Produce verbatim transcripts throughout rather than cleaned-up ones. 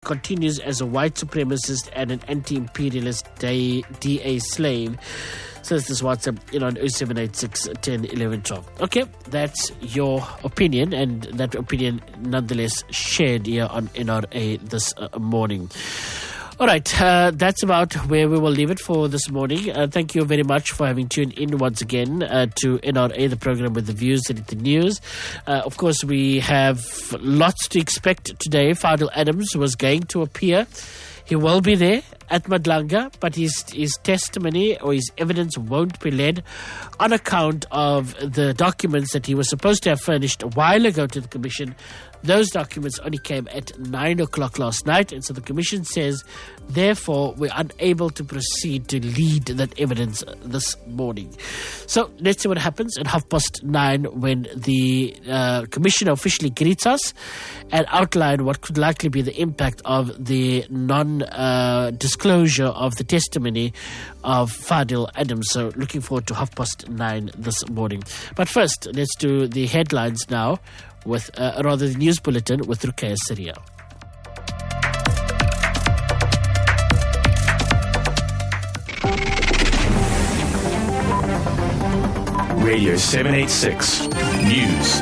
continues as a white supremacist and an anti-imperialist D A slave. Says this WhatsApp, you know, on oh seven eight six, ten, eleven, twelve. Okay, that's your opinion, and that opinion nonetheless shared here on N R A this uh, morning. All right, uh, that's about where we will leave it for this morning. Uh, thank you very much for having tuned in once again uh, to N R A, the program with the views and the news. Uh, of course, we have lots to expect today. Fadil Adams was going to appear. He will be there at Madlanga, but his his testimony or his evidence won't be led on account of the documents that he was supposed to have furnished a while ago to the Commission. Those documents only came at nine o'clock last night, and so the Commission says, therefore, we're unable to proceed to lead that evidence this morning. So let's see what happens at half past nine when the uh, Commissioner officially greets us and outline what could likely be the impact of the non-disclosure uh, of the testimony of Fadil Adams. So looking forward to half past nine this morning. But first, let's do the headlines now, with uh, rather the news bulletin with Ruqayya Syria. Radio seven eighty-six News.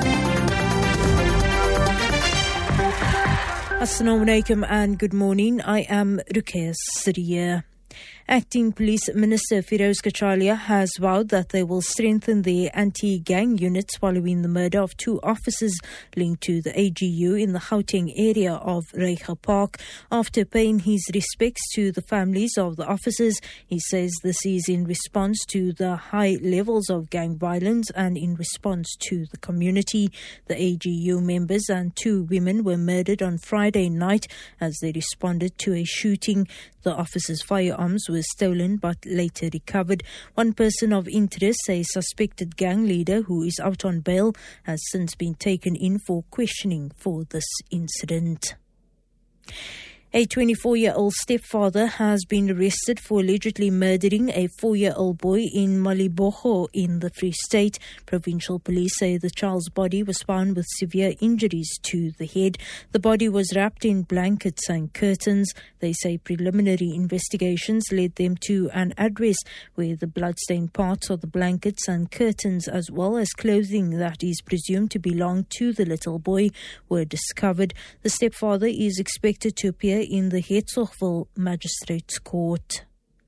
Assalamu alaikum and good morning. I am Ruqayya Syria. Acting Police Minister Firoz Kacharia has vowed that they will strengthen their anti-gang units following the murder of two officers linked to the A G U in the Gauteng area of Reiger Park. After paying his respects to the families of the officers, he says this is in response to the high levels of gang violence and in response to the community. The A G U members and two women were murdered on Friday night as they responded to a shooting. The officers' firearms were stolen but later recovered. One person of interest, a suspected gang leader who is out on bail, has since been taken in for questioning for this incident. A twenty-four-year-old stepfather has been arrested for allegedly murdering a four-year-old boy in Maliboho in the Free State. Provincial police say the child's body was found with severe injuries to the head. The body was wrapped in blankets and curtains. They say preliminary investigations led them to an address where the bloodstained parts of the blankets and curtains, as well as clothing that is presumed to belong to the little boy, were discovered. The stepfather is expected to appear in the Herzogsville Magistrates Court.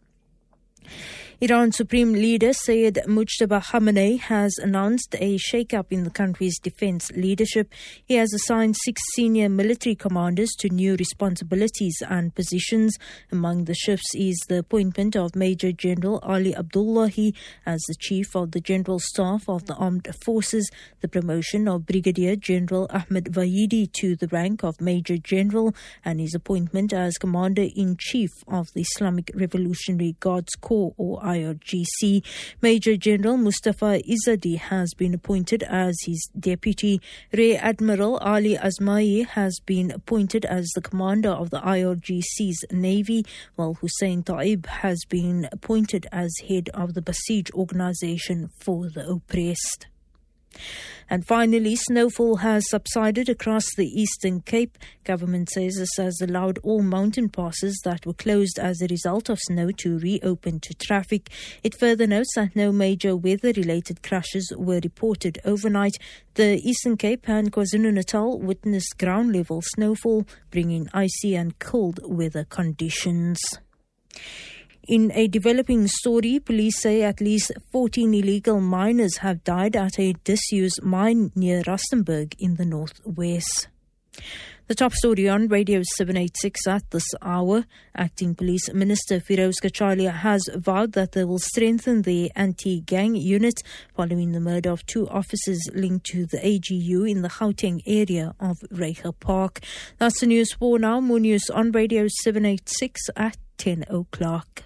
Iran Supreme Leader Sayyid Mujtaba Khamenei has announced a shake-up in the country's defense leadership. He has assigned six senior military commanders to new responsibilities and positions. Among the shifts is the appointment of Major General Ali Abdullahi as the Chief of the General Staff of the Armed Forces, the promotion of Brigadier General Ahmed Vahidi to the rank of Major General, and his appointment as Commander-in-Chief of the Islamic Revolutionary Guards Corps, or I R G C. Major General Mustafa Izzadi has been appointed as his deputy. Rear Admiral Ali Azmai has been appointed as the commander of the I R G C's Navy, while Hussein Taib has been appointed as head of the Basij Organization for the Oppressed. And finally, snowfall has subsided across the Eastern Cape. Government says this has allowed all mountain passes that were closed as a result of snow to reopen to traffic. It further notes that no major weather-related crashes were reported overnight. The Eastern Cape and KwaZulu-Natal witnessed ground-level snowfall, bringing icy and cold weather conditions. In a developing story, police say at least fourteen illegal miners have died at a disused mine near Rustenburg in the northwest. The top story on Radio seven eighty-six at this hour. Acting Police Minister Firoz Kacharia has vowed that they will strengthen their anti-gang unit following the murder of two officers linked to the A G U in the Gauteng area of Reiger Park. That's the news for now. More news on Radio seven eighty-six at ten o'clock.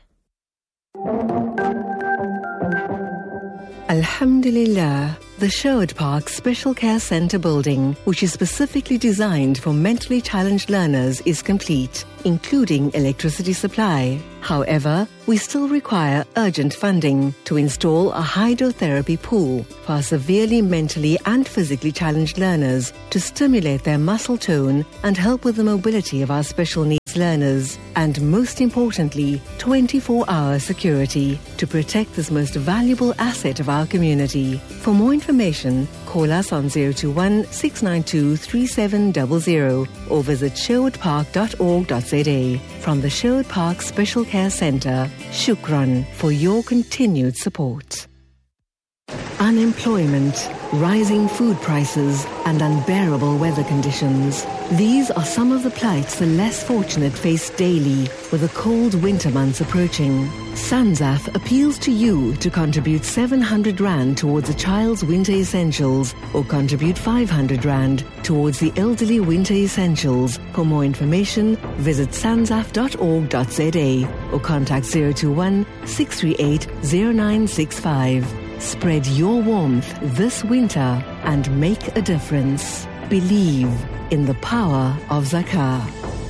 Alhamdulillah, the Sherwood Park Special Care Centre building, which is specifically designed for mentally challenged learners, is complete, including electricity supply. However, we still require urgent funding to install a hydrotherapy pool for severely mentally and physically challenged learners to stimulate their muscle tone and help with the mobility of our special needs learners, and most importantly, twenty-four hour security to protect this most valuable asset of our community. For more information, call us on zero two one, six nine two, three seven zero zero or visit sherwood park dot org dot z a. From the Sherwood Park Special Care Centre, Shukran for your continued support. Unemployment, rising food prices, and unbearable weather conditions. These are some of the plights the less fortunate face daily with the cold winter months approaching. SANZAF appeals to you to contribute seven hundred rand towards a child's winter essentials or contribute five hundred rand towards the elderly winter essentials. For more information, visit sanzaf dot org dot z a or contact zero two one, six three eight, zero nine six five. Spread your warmth this winter and make a difference. Believe in the power of Zakah.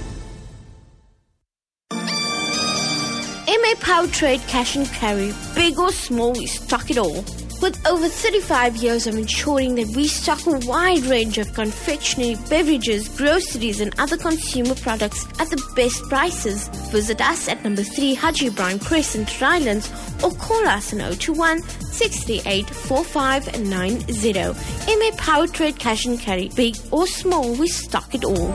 M A Power Trade Cash and Carry. Big or small, we stock it all. With over thirty-five years of ensuring that we stock a wide range of confectionery, beverages, groceries and other consumer products at the best prices. Visit us at number three Haji Ibrahim Crescent, Rylands, or call us on zero two one, six three eight, four five nine zero. M A Power Trade Cash and Carry. Big or small, we stock it all.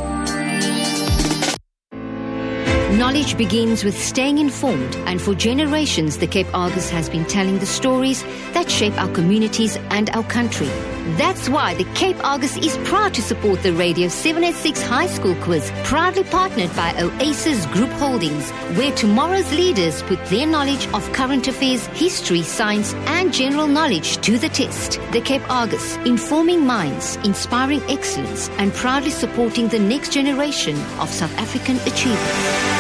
Knowledge begins with staying informed, and for generations the Cape Argus has been telling the stories that shape our communities and our country. That's why the Cape Argus is proud to support the Radio seven eighty-six High School Quiz, proudly partnered by Oasis Group Holdings, where tomorrow's leaders put their knowledge of current affairs, history, science and general knowledge to the test. The Cape Argus, informing minds, inspiring excellence and proudly supporting the next generation of South African achievers.